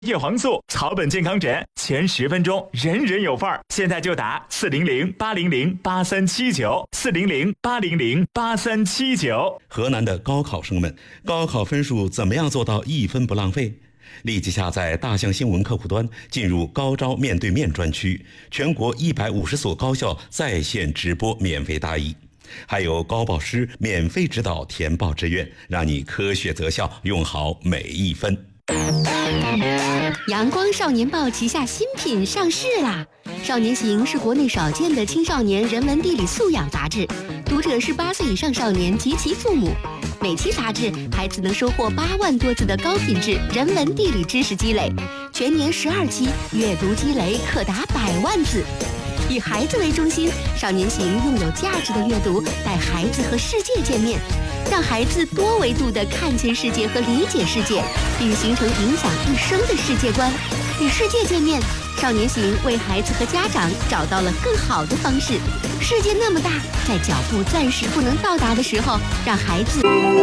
叶黄素、草本健康枕，前10分钟人人有份儿。现在就打400-800-8379，400-800-8379。 河南的高考生们，高考分数怎么样做到1分不浪费？立即下载大象新闻客户端，进入高招面对面专区，全国150所高校在线直播免费答疑，还有高报师免费指导填报志愿，让你科学择校，用好每1分。 阳光少年报旗下新品上市啦！少年行是国内少见的青少年人文地理素养杂志，读者是18岁以上少年及其父母。每期杂志，孩子能收获8万多字的高品质人文地理知识积累，全年12期，阅读积累可达100万字。以孩子为中心，少年行用有价值的阅读带孩子和世界见面，让孩子多维度地看见世界和理解世界，并形成影响一生的世界观。与世界见面，少年行为孩子和家长找到了更好的方式。世界那么大，在脚步暂时不能到达的时候，让孩子